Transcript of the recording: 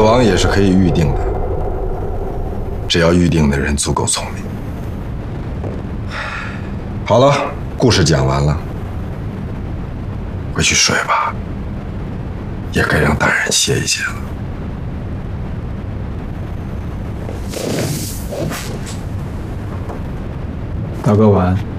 王也是可以预定的，只要预定的人足够聪明。好了，故事讲完了，回去睡吧，也该让大人歇一歇了。 大哥晚安。